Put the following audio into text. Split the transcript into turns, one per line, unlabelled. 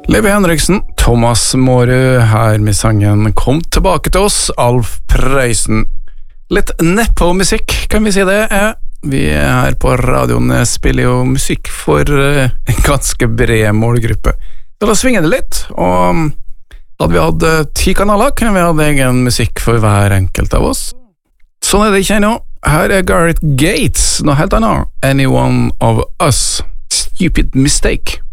Levi Henriksen, Thomas Mårud her med sangen Kom tilbake til oss, Alf Prøysen. Litt nedpå musikk, kan vi si det. Vi her på radioen spiller jo musikk for en ganske bred målgruppe. Så da svinger det litt, og hadde vi hatt 10 kanaler, kunne vi hatt egen musikk for hver enkelt av oss. Sånn er det ikke ennå. Her er Gareth Gates, noe helt annet. Anyone of Us. Stupid Mistake.